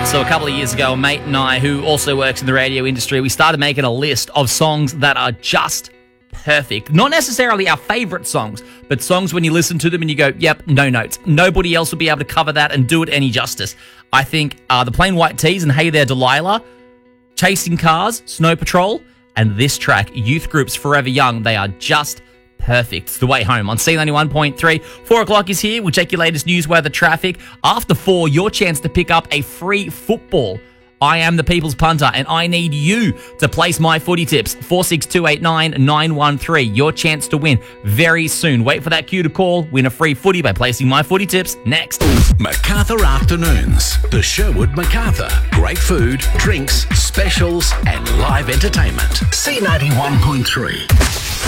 So a couple of years ago, a mate and I, who also works in the radio industry, we started making a list of songs that are just perfect. Not necessarily our favourite songs, but songs when you listen to them and you go, yep, no notes. Nobody else will be able to cover that and do it any justice. I think the Plain White T's and Hey There Delilah, Chasing Cars, Snow Patrol, and this track, Youth Group's Forever Young, they are just perfect. It's The Way Home on C91.3. 4 o'clock is here. We'll check your latest news, weather, traffic. After 4, your chance to pick up a free football. I am the People's Punter, and I need you to place my footy tips. 46289 913. Your chance to win very soon. Wait for that cue to call. Win a free footy by placing my footy tips next. Macarthur Afternoons. The Sherwood Macarthur. Great food, drinks, specials, and live entertainment. C91.3.